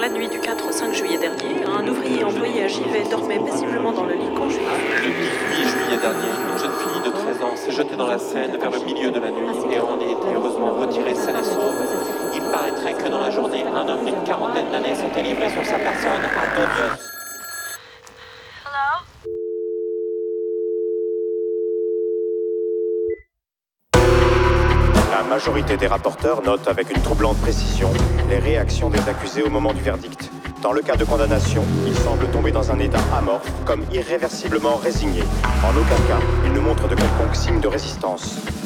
la nuit du 4 au 5 juillet dernier, un ouvrier employé à Givet dormait paisiblement dans le lit conjugal. Le 18 juillet dernier, une jeune fille de 13 ans s'est jetée dans la Seine vers le milieu de la nuit et en est été heureusement retirée saine et sauve. Il paraîtrait que dans la journée, un homme d'une quarantaine d'années s'était livré sur sa personne à deux lieux. La majorité des rapporteurs note avec une troublante précision les réactions des accusés au moment du verdict. Dans le cas de condamnation, ils semblent tomber dans un état amorphe, comme irréversiblement résigné. En aucun cas, ils ne montrent de quelconque signe de résistance.